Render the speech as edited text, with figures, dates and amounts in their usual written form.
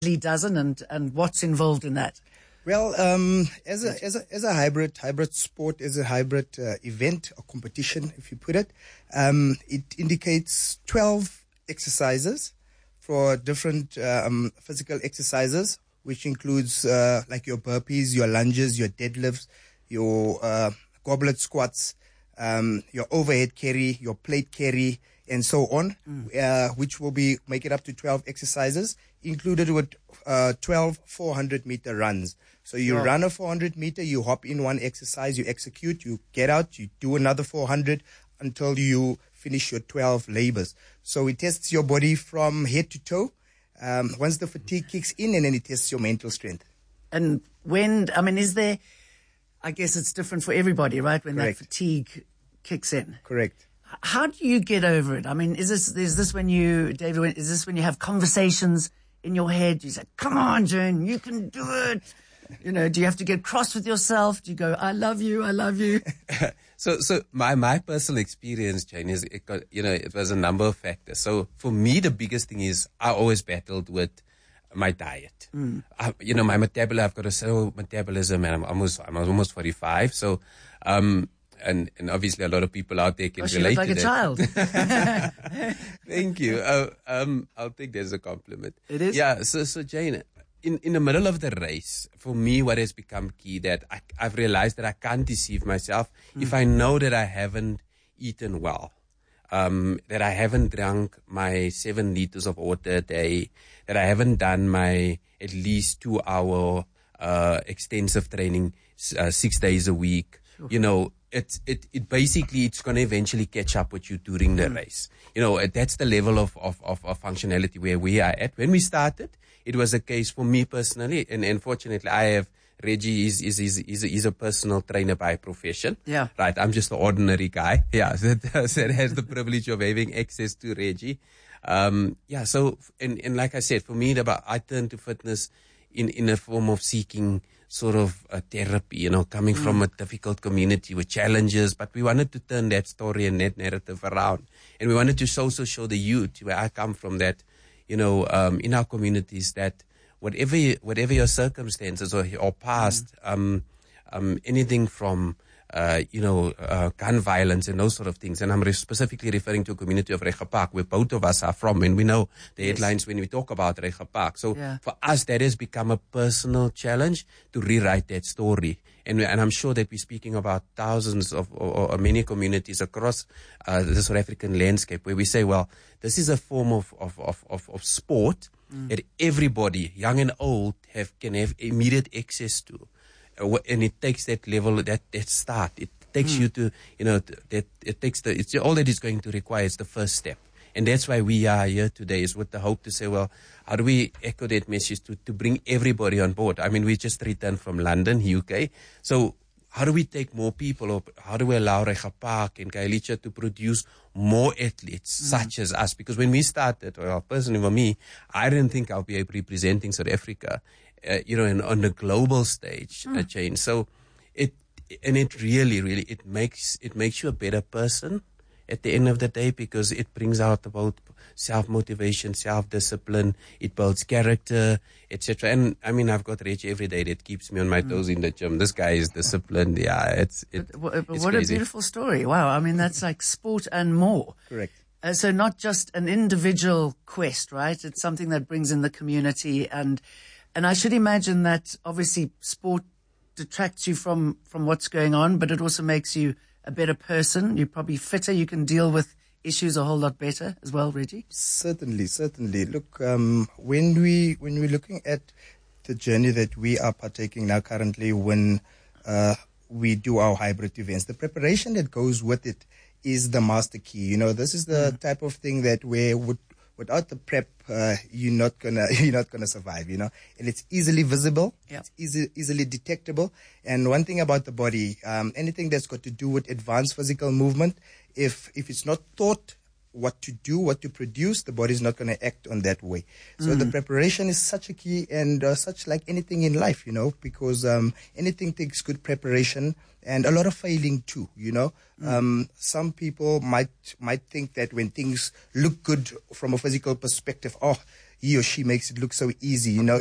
He doesn't, and what's involved in that? Well, as a hybrid sport, as a hybrid event or competition, if you put it, it indicates 12 exercises for different physical exercises, which includes like your burpees, your lunges, your deadlifts, your goblet squats, your overhead carry, your plate carry, and so on, which will make it up to 12 exercises, included with 12 400-meter runs. So you run a 400-meter, you hop in one exercise, you execute, you get out, you do another 400 until you finish your 12 labors. So it tests your body from head to toe. Once the fatigue kicks in, and then it tests your mental strength. And is there, I guess it's different for everybody, right? When Correct. that fatigue kicks in. Correct. How do you get over it? I mean, is this when you have conversations in your head? You say, come on, Jane, you can do it. Do you have to get cross with yourself? Do you go, I love you, I love you? So my personal experience, Jane, is it was a number of factors. So for me, the biggest thing is I always battled with my diet. My I've got a slow metabolism, and I'm almost 45. So, and obviously a lot of people out there can relate to that. You look like a child. Thank you. I'll take that as a compliment. It is? Yeah. So Jane, in the middle of the race, for me, what has become key that I've realized that I can't deceive myself if I know that I haven't eaten well, that I haven't drunk my 7 liters of water a day, that I haven't done my at least 2-hour extensive training 6 days a week. Sure. It basically, it's going to eventually catch up with you during the race. That's the level of functionality where we are at. When we started, it was a case for me personally, and unfortunately, Reggie is a personal trainer by profession. Yeah. Right. I'm just an ordinary guy. Yeah. That has the privilege of having access to Reggie. So, and like I said, for me, I turned to fitness in a form of seeking sort of a therapy, coming from a difficult community with challenges, but we wanted to turn that story and that narrative around. And we wanted to also show the youth where I come from that, in our communities, that whatever your circumstances or past, anything from, gun violence and those sort of things. And I'm specifically referring to a community of Rega Park, where both of us are from, and we know the headlines when we talk about Rega Park. So for us, that has become a personal challenge to rewrite that story. And I'm sure that we're speaking about thousands or many communities across the South African landscape where we say, well, this is a form of sport that everybody, young and old, can have immediate access to. And it takes that level, that start. It takes you to, it's all that it's going to require is the first step. And that's why we are here today, is with the hope to say, well, how do we echo that message to bring everybody on board? I mean, we just returned from London, UK. So how do we take more people, or how do we allow Rega Park and Khayelitsha to produce more athletes such as us? Because when we started, well, personally for me, I didn't think I'll be representing South Africa, on the global stage, Jane. So it really, it makes you a better person at the end of the day, because it brings out about self-motivation, self-discipline, it builds character, etc. And I mean, I've got Reggie every day that keeps me on my toes in the gym. This guy is disciplined. Yeah, it's what crazy. A beautiful story. Wow. I mean, that's like sport and more. Correct. So not just an individual quest, right? It's something that brings in the community, and I should imagine that obviously sport detracts you from what's going on, but it also makes you a better person. You're probably fitter. You can deal with issues a whole lot better as well, Reggie. Certainly. Look, when we're looking at the journey that we are partaking now currently, when we do our hybrid events, the preparation that goes with it is the master key. This is the type of thing that without the prep, you're not gonna survive, and it's easily visible. Yep. It's easily detectable. And one thing about the body, anything that's got to do with advanced physical movement, if it's not taught what to do, what to produce, the body's not going to act on that way. So the preparation is such a key, and such like anything in life, because anything takes good preparation and a lot of failing too, Some people might think that when things look good from a physical perspective, he or she makes it look so easy.